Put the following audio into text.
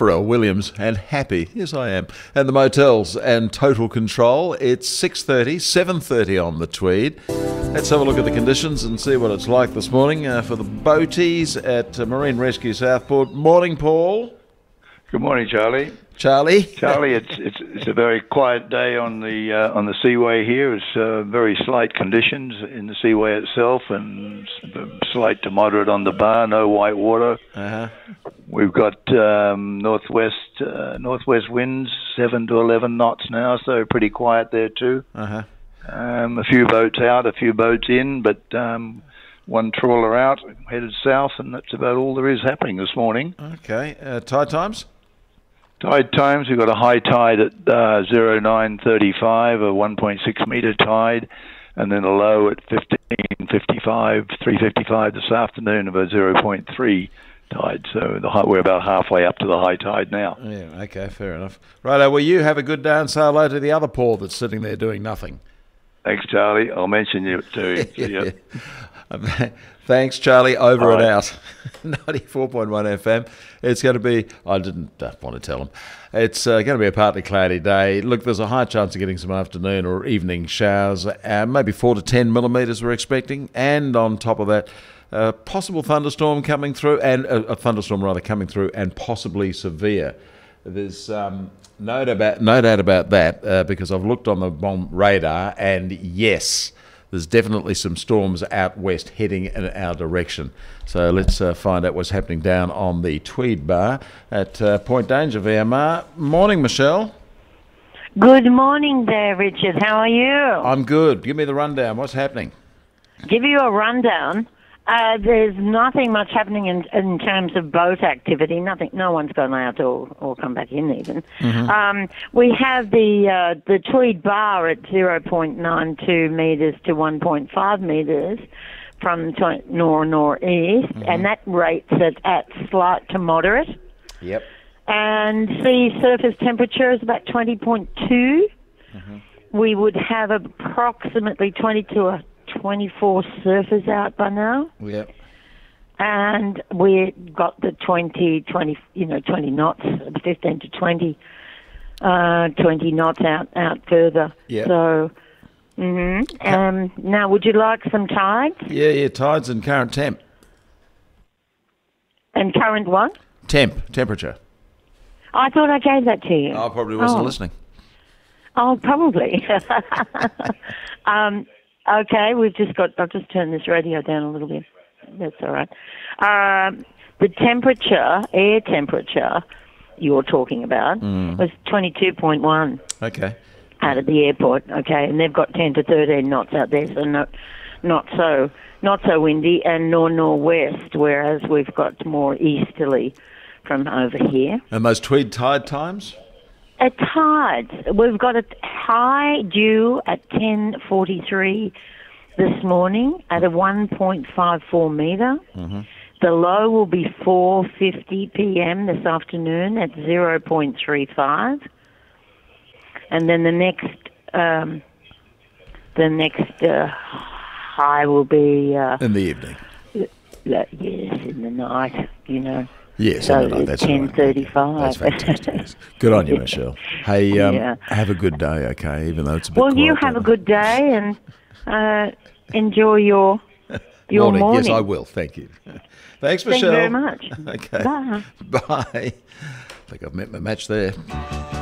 Pharrell Williams and Happy. Yes, I am. And the motels and Total Control. It's 6:30, 7:30 on the Tweed. Let's have a look at the conditions and see what it's like this morning for the boaties at Marine Rescue Southport. Morning, Paul. Good morning, Charlie. Charlie, it's a very quiet day on the seaway here. It's very slight conditions in the seaway itself, and slight to moderate on the bar. No white water. We've got northwest winds, 7 to 11 knots now, so pretty quiet there too. A few boats out, a few boats in, but one trawler out, headed south, and that's about all there is happening this morning. Okay, tide times. Tide times, we've got a high tide at 09:35, a 1.6 metre tide, and then a low at 15:55, 3:55 this afternoon of a 0.3 tide. So we're about halfway up to the high tide now. Yeah, okay, fair enough. Righto, well, you have a good day and say hello to the other Paul that's sitting there doing nothing. Thanks, Charlie. I'll mention you too. Thanks, Charlie. Over and out. 94.1 FM. It's going to be, I didn't want to tell him, it's going to be a partly cloudy day. Look, there's a high chance of getting some afternoon or evening showers, maybe 4 to 10 millimetres we're expecting. And on top of that, possible thunderstorm coming through, and a thunderstorm rather coming through, and possibly severe. There's no doubt about that because I've looked on the bomb radar, and yes, there's definitely some storms out west heading in our direction. So let's find out what's happening down on the Tweed Bar at Point Danger, VMR. Morning, Michelle. Good morning there, Richard. How are you? I'm good. Give me the rundown. What's happening? Give you a rundown. There's nothing much happening in terms of boat activity. Nothing. No one's gone out or come back in even. We have the Tweed Bar at 0.92 metres to 1.5 metres from northeast, and that rates it at slight to moderate. Yep. And sea surface temperature is about 20.2. We would have approximately 20 to 24 surfers out by now. Yep. And we got the 20 knots, 15 to 20 knots out further. Yep. So, now would you like some tides? Yeah, tides and current temp. And current what? Temperature. I thought I gave that to you. I probably wasn't listening. Oh, probably. Okay, I'll just turn this radio down a little bit. That's all right. The temperature, air temperature you're talking about was 22.1. Okay. Out of the airport, okay, and they've got 10 to 13 knots out there, so not so windy, and northwest, whereas we've got more easterly from over here. And those Tweed tide times? At tides, we've got a high due at 10:43 this morning at a 1.54 metre. The low will be 4:50 p.m. this afternoon at 0.35, and then the next high will be in the evening. Yes, in the night. Yes, so that's 10:35. That's fantastic. Yes. Good on you, Michelle. Hey, have a good day, okay? Even though it's a bit well, you have a good day and enjoy your morning. Yes, I will. Thank you. Thanks, Michelle. Thank you very much. Okay. Bye. Bye. I think I've met my match there.